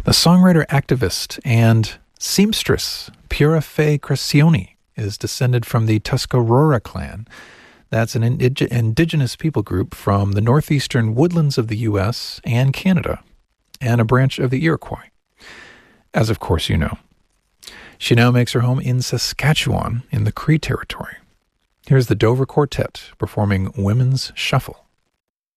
The songwriter, activist, and seamstress Pura Fé Crescioni is descended from the Tuscarora clan. That's an indigenous people group from the northeastern woodlands of the U.S. and Canada, and a branch of the Iroquois, as of course you know. She now makes her home in Saskatchewan in the Cree territory. Here's the Dover Quartet performing Women's Shuffle.